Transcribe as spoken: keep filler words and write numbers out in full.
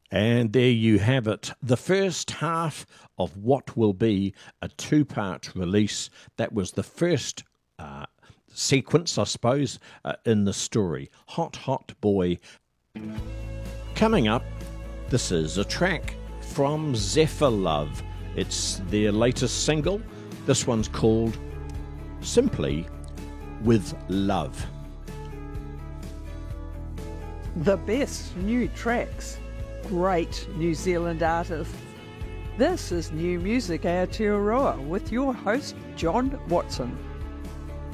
And there you have it, the first half of what will be a two-part release. That was the first uh, sequence, I suppose, uh, in the story. Hot, Hot Boy. Coming up, this is a track from Zephyr Love. It's their latest single. This one's called Simply With Love. The best new tracks. Great New Zealand artists. This is New Music Aotearoa with your host, John Watson.